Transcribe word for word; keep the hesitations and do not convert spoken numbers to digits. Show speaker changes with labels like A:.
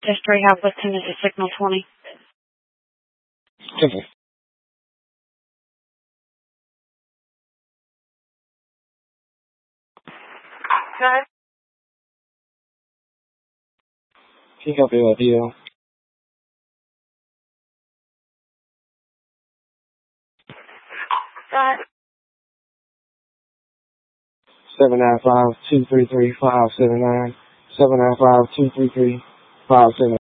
A: Just rehab with Tennessee Signal twenty.
B: Okay.
A: Good.
B: Can you help me with you?
A: Good.
B: Seven nine five two three three five seven nine. Seven nine five two three three five seven.